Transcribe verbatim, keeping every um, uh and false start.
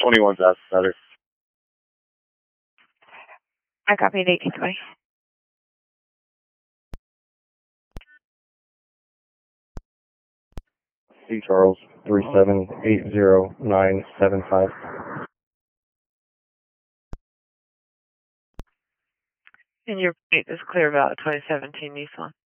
twenty-one thousand better. I copied eighteen twenty. C. Charles, three seven eight zero nine seven five. And your plate is clear about twenty seventeen Nissan.